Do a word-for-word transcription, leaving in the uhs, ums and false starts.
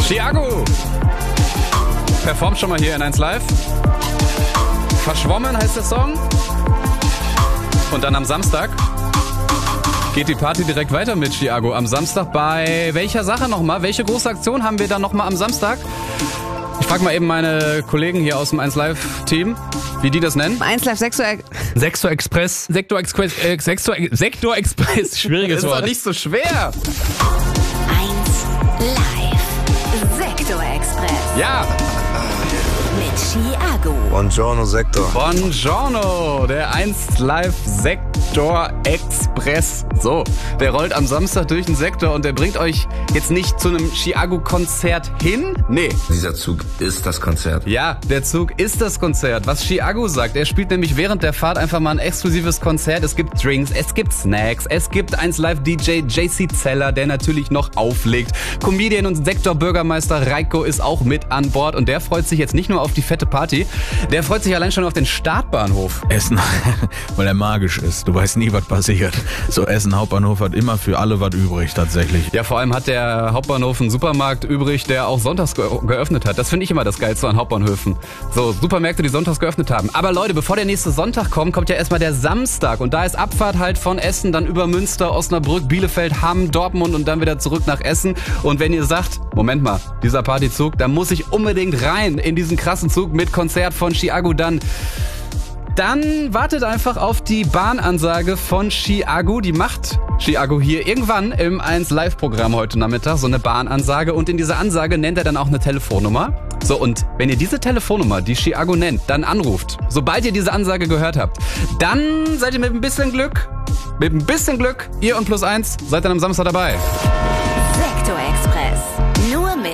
Chiago performt schon mal hier in eins Live. Verschwommen heißt der Song. Und dann am Samstag geht die Party direkt weiter mit Chiago. Am Samstag bei welcher Sache nochmal? Welche große Aktion haben wir dann nochmal am Samstag? Ich frage mal eben meine Kollegen hier aus dem eins Live-Team, wie die das nennen. eins Live Sektor... Sektor Express. Sektor Express. Äh, Sektor, Sektor Express. Schwieriges Wort. Wort. Ist doch nicht so schwer. eins Live Sektor Express. Ja. Mit Chiago. Buongiorno Sektor. Buongiorno, der eins Live Sektor Express. So, der rollt am Samstag durch den Sektor und der bringt euch jetzt nicht zu einem Chiago-Konzert hin. Nee. Dieser Zug ist das Konzert. Ja, der Zug ist das Konzert. Was Chiago sagt, er spielt nämlich während der Fahrt einfach mal ein exklusives Konzert. Es gibt Drinks, es gibt Snacks, es gibt eins Live D J J C Zeller, der natürlich noch auflegt. Comedian und Sektorbürgermeister Reiko ist auch mit an Bord und der freut sich jetzt nicht nur auf die fette Party, der freut sich allein schon auf den Startbahnhof. Essen, weil er magisch ist. Du weißt nie, was passiert. So Essen Hauptbahnhof hat immer für alle was übrig, tatsächlich. Ja, vor allem hat der Hauptbahnhof einen Supermarkt übrig, der auch sonntags ge- geöffnet hat. Das finde ich immer das Geilste an Hauptbahnhöfen. So, Supermärkte, die sonntags geöffnet haben. Aber Leute, bevor der nächste Sonntag kommt, kommt ja erstmal der Samstag. Und da ist Abfahrt halt von Essen, dann über Münster, Osnabrück, Bielefeld, Hamm, Dortmund und dann wieder zurück nach Essen. Und wenn ihr sagt, Moment mal, dieser Partyzug, da muss ich unbedingt rein in diesen krassen Zug mit Konzert von Chiago, dann... Dann wartet einfach auf die Bahnansage von Chiago. Die macht Chiago hier irgendwann im eins Live-Programm heute Nachmittag so eine Bahnansage. Und in dieser Ansage nennt er dann auch eine Telefonnummer. So, und wenn ihr diese Telefonnummer, die Chiago nennt, dann anruft, sobald ihr diese Ansage gehört habt, dann seid ihr mit ein bisschen Glück, mit ein bisschen Glück, ihr und Plus eins, seid dann am Samstag dabei.